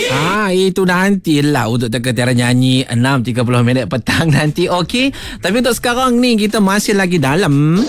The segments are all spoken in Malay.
Itu nantilah untuk teka tiara nyanyi 6.30 minit petang nanti. Okey. Tapi untuk sekarang ni kita masih lagi dalam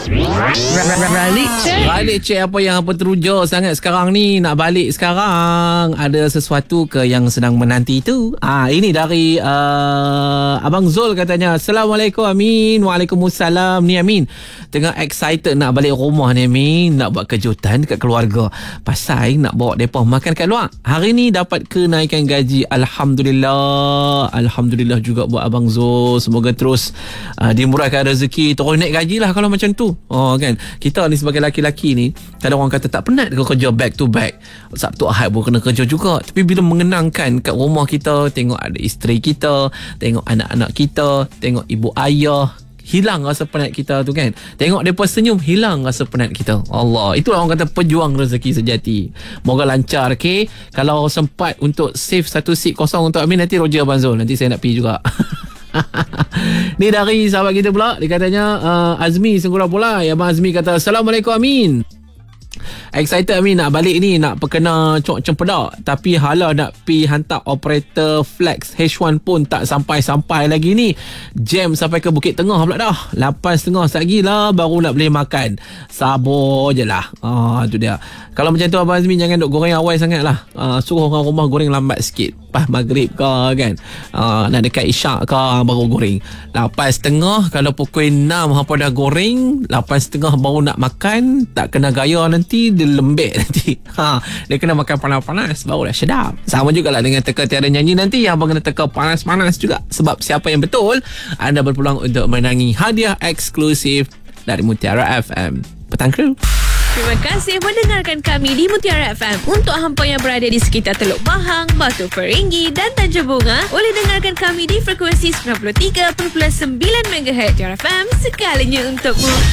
balik cek apa yang teruja sangat sekarang ni. Nak balik sekarang, ada sesuatu ke yang sedang menanti itu? Ini dari Abang Zul katanya, Assalamualaikum Amin. Waalaikumsalam. Ni Amin tengah excited nak balik rumah ni Amin, nak buat kejutan dekat keluarga. Pasal nak bawa mereka makan kat luar. Hari ni dapat kenaikan gaji. Alhamdulillah. Alhamdulillah juga buat Abang Zul. Semoga terus dimurahkan rezeki, terus naik gaji lah kalau macam tu. Kan, kita ni sebagai laki-laki ni, kadang orang kata tak penat ke kerja back to back, Sabtu Ahad pun kena kerja juga. Tapi bila mengenangkan kat rumah kita, tengok ada isteri kita, tengok anak-anak kita, tengok ibu ayah, hilang rasa penat kita tu kan. Tengok mereka senyum, hilang rasa penat kita. Allah, itulah orang kata pejuang rezeki sejati. Moga lancar. Okay, kalau sempat untuk save satu seat kosong untuk Amin, nanti Roger Abang Zul, nanti saya nak pergi juga. Ni dari sahabat kita pula, dia katanya Azmi Senggura pula. Abang Azmi kata, Assalamualaikum Amin. Excited Amin nak balik ni, nak perkena cok cempedak, tapi hala nak pi hantar operator flex H1 pun tak sampai-sampai lagi ni. Jam sampai ke Bukit Tengah pula dah. 8.30 lagi lah baru nak boleh makan. Sabar je lah. Tu dia. Kalau macam tu Abang Azmi jangan duk goreng awal sangat lah. Suruh orang rumah goreng lambat sikit, pas maghrib ke kan, nak dekat isyak ke baru goreng. 8.30 kalau pukul 6 hampa dah goreng, 8.30 baru nak makan, tak kena gaya nanti dia lembek nanti. Dia kena makan panas-panas baru dah sedap. Sama jugalah dengan teka tiara nyanyi nanti, yang abang kena teka panas-panas juga. Sebab siapa yang betul, anda berpeluang untuk menangi hadiah eksklusif dari Mutiara FM. Petang Kru. Terima kasih mendengarkan kami di Mutiara FM. Untuk hampa yang berada di sekitar Teluk Bahang, Batu Peringgi dan Tanjung Bunga, boleh dengarkan kami di frekuensi 93.9 MHz Mutiara FM, segalanya untukmu.